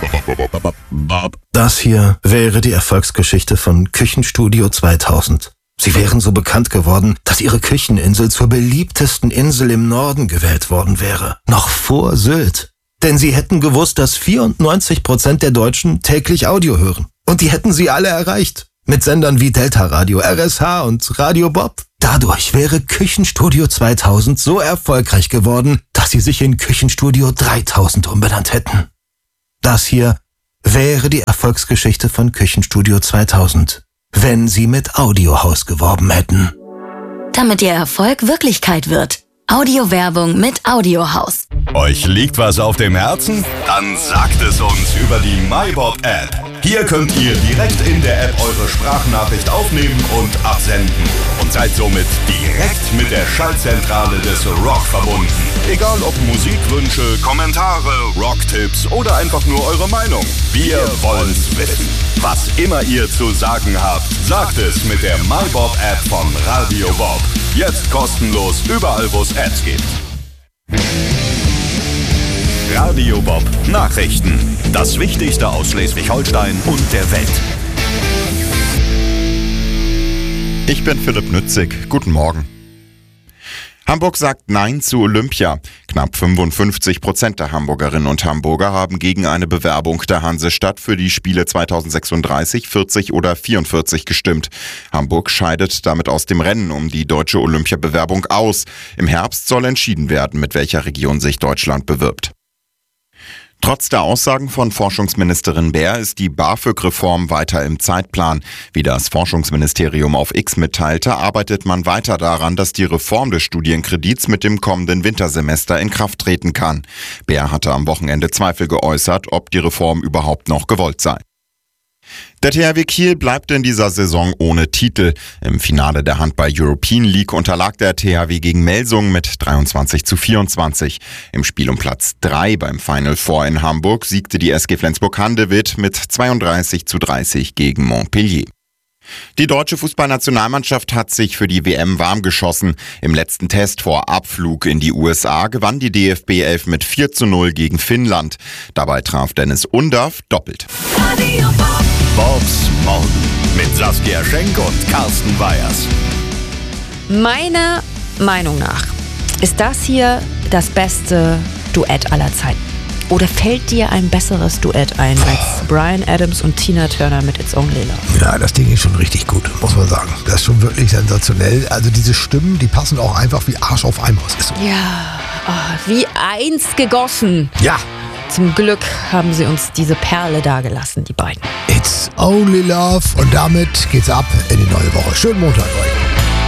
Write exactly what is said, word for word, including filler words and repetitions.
Das hier wäre die Erfolgsgeschichte von Küchenstudio zweitausend. Sie wären so bekannt geworden, dass ihre Kücheninsel zur beliebtesten Insel im Norden gewählt worden wäre. Noch vor Sylt. Denn sie hätten gewusst, dass vierundneunzig Prozent der Deutschen täglich Audio hören. Und die hätten sie alle erreicht. Mit Sendern wie Delta Radio, R S H und Radio Bob. Dadurch wäre Küchenstudio zweitausend so erfolgreich geworden, dass sie sich in Küchenstudio dreitausend umbenannt hätten. Das hier wäre die Erfolgsgeschichte von Küchenstudio zweitausend, wenn sie mit Audiohaus geworben hätten. Damit ihr Erfolg Wirklichkeit wird. Audiowerbung mit Audiohaus. Euch liegt was auf dem Herzen? Dann sagt es uns über die MyBob-App. Hier könnt ihr direkt in der App eure Sprachnachricht aufnehmen und absenden. Und seid somit direkt mit der Schaltzentrale des Rock verbunden. Egal ob Musikwünsche, Kommentare, Rocktipps oder einfach nur eure Meinung. Wir wollen's wissen. Was immer ihr zu sagen habt, sagt es mit der MyBob-App von Radio Bob. Jetzt kostenlos überall, wo es Apps gibt. Radio Bob Nachrichten. Das Wichtigste aus Schleswig-Holstein und der Welt. Ich bin Philipp Nützig. Guten Morgen. Hamburg sagt Nein zu Olympia. Knapp fünfundfünfzig Prozent der Hamburgerinnen und Hamburger haben gegen eine Bewerbung der Hansestadt für die Spiele zweitausendsechsunddreißig, vierzig oder vierundvierzig gestimmt. Hamburg scheidet damit aus dem Rennen um die deutsche Olympiabewerbung aus. Im Herbst soll entschieden werden, mit welcher Region sich Deutschland bewirbt. Trotz der Aussagen von Forschungsministerin Baer ist die BAföG-Reform weiter im Zeitplan. Wie das Forschungsministerium auf X mitteilte, arbeitet man weiter daran, dass die Reform des Studienkredits mit dem kommenden Wintersemester in Kraft treten kann. Baer hatte am Wochenende Zweifel geäußert, ob die Reform überhaupt noch gewollt sei. Der T H W Kiel bleibt in dieser Saison ohne Titel. Im Finale der Handball-European League unterlag der T H W gegen Melsungen mit dreiundzwanzig zu vierundzwanzig. Im Spiel um Platz drei beim Final Four in Hamburg siegte die S G Flensburg-Handewitt mit zweiunddreißig zu dreißig gegen Montpellier. Die deutsche Fußballnationalmannschaft hat sich für die W M warm geschossen. Im letzten Test vor Abflug in die U S A gewann die D F B elf mit vier zu null gegen Finnland. Dabei traf Dennis Undaff doppelt. Bobs Morgen mit Saskia Schenk und Carsten Weyers. Meiner Meinung nach ist das hier das beste Duett aller Zeiten. Oder fällt dir ein besseres Duett ein als Bryan Adams und Tina Turner mit It's Only Love? Ja, das Ding ist schon richtig gut, muss man sagen. Das ist schon wirklich sensationell. Also diese Stimmen, die passen auch einfach wie Arsch auf Eimer. Ist so. Ja, oh, wie eins gegossen. Ja. Zum Glück haben sie uns diese Perle dagelassen, die beiden. It's Only Love. Und damit geht's ab in die neue Woche. Schönen Montag euch.